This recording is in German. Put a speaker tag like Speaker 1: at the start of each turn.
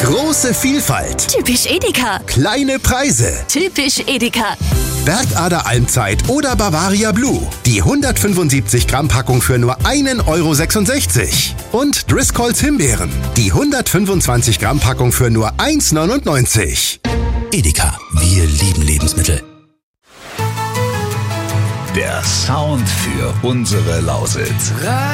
Speaker 1: Große Vielfalt.
Speaker 2: Typisch Edeka.
Speaker 1: Kleine Preise.
Speaker 2: Typisch Edeka.
Speaker 1: Bergader Almzeit oder Bavaria Blue. Die 175 Gramm Packung für nur 1,66 €. Und Driscolls Himbeeren. Die 125 Gramm Packung für nur 1,99 €.
Speaker 3: Edeka, wir lieben Lebensmittel.
Speaker 4: Der Sound für unsere Lausitz.